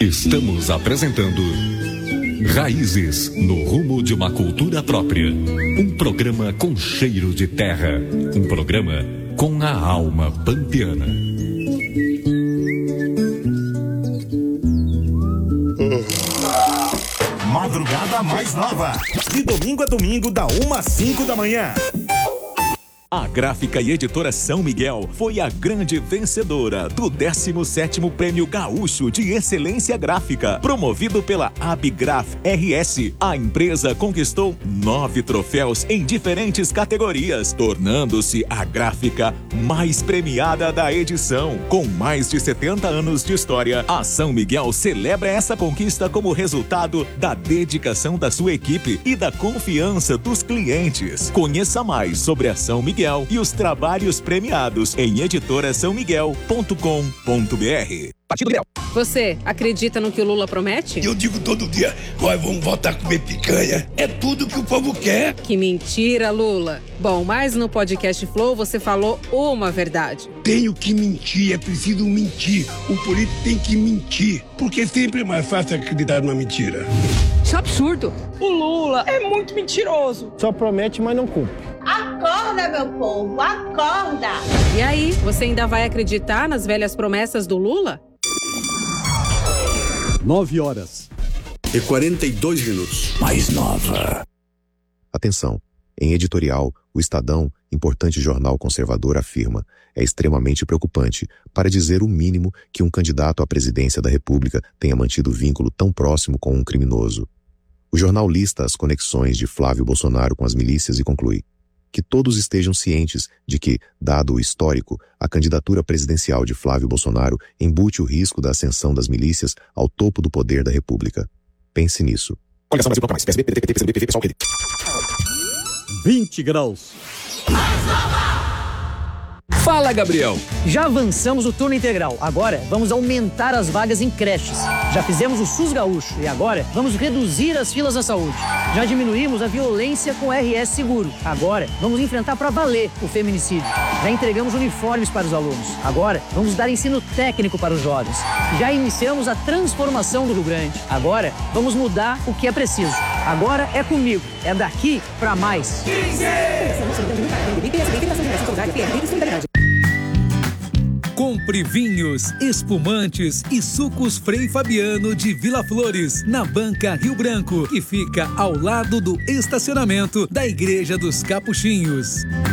Estamos apresentando Raízes no rumo de uma cultura própria. Um programa com cheiro de terra. Um programa com a alma pampiana. Madrugada mais nova. De domingo a domingo, da 1 às 5 da manhã. A Gráfica e Editora São Miguel foi a grande vencedora do 17º Prêmio Gaúcho de Excelência Gráfica, promovido pela Abgraf RS. A empresa conquistou 9 troféus em diferentes categorias, tornando-se a gráfica mais premiada da edição. Com mais de 70 anos de história, a São Miguel celebra essa conquista como resultado da dedicação da sua equipe e da confiança dos clientes. Conheça mais sobre a São Miguel e os trabalhos premiados em editorasaomiguel.com.br. Partido Liberal. Você acredita no que o Lula promete? Eu digo todo dia, nós vamos voltar a comer picanha. É tudo que o povo quer. Que mentira, Lula. Bom, mas no podcast Flow você falou uma verdade. Tenho que mentir, é preciso mentir. O político tem que mentir, porque sempre é mais fácil acreditar numa mentira. Isso é absurdo. O Lula é muito mentiroso. Só promete, mas não cumpre. Acorda, meu povo, acorda! E aí, você ainda vai acreditar nas velhas promessas do Lula? 9 horas e 42 minutos. Mais nova. Atenção, em editorial, o Estadão, importante jornal conservador, afirma: é extremamente preocupante, para dizer o mínimo, que um candidato à presidência da República tenha mantido vínculo tão próximo com um criminoso. O jornal lista as conexões de Flávio Bolsonaro com as milícias e conclui que todos estejam cientes de que, dado o histórico, a candidatura presidencial de Flávio Bolsonaro embute o risco da ascensão das milícias ao topo do poder da República. Pense nisso. Coligação Brasil mais. PSB, PDT, PCdoB, PV, pessoal, 20 graus. Fala, Gabriel. Já avançamos o turno integral. Agora vamos aumentar as vagas em creches. Já fizemos o SUS gaúcho e agora vamos reduzir as filas da saúde. Já diminuímos a violência com RS Seguro. Agora vamos enfrentar pra valer o feminicídio. Já entregamos uniformes para os alunos. Agora vamos dar ensino técnico para os jovens. Já iniciamos a transformação do Rio Grande. Agora vamos mudar o que é preciso. Agora é comigo. É daqui pra mais. Compre vinhos, espumantes e sucos Frei Fabiano de Vila Flores, na Banca Rio Branco, que fica ao lado do estacionamento da Igreja dos Capuchinhos.